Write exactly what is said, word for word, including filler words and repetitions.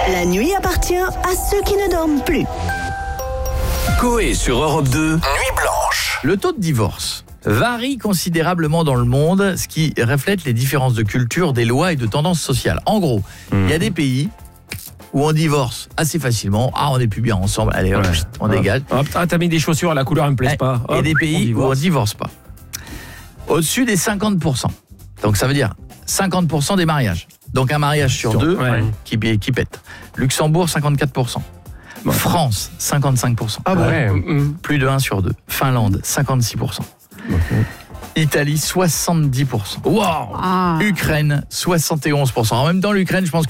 La nuit appartient à ceux qui ne dorment plus. Coé sur Europe deux, Nuit Blanche. Le taux de divorce varie considérablement dans le monde, ce qui reflète les différences de culture, des lois et de tendances sociales. En gros, il mmh. y a des pays où on divorce assez facilement. Ah, on n'est plus bien ensemble. Allez, hop, ouais. on hop. dégage. Hop, ah, t'as mis des chaussures, la couleur ne me plaise et, pas. Hop, et des pays on où on ne divorce pas. Au-dessus des cinquante pour cent. Donc ça veut dire cinquante pour cent des mariages. Donc un mariage sur, sur deux ouais. qui, qui pète. Luxembourg, cinquante-quatre pour cent. Ouais. France, cinquante-cinq pour cent. Ah ouais. Plus de un sur deux. Finlande, cinquante-six pour cent. Okay. Italie, soixante-dix pour cent. Wow. Ah. Ukraine, soixante et onze pour cent. En même temps, l'Ukraine, je pense que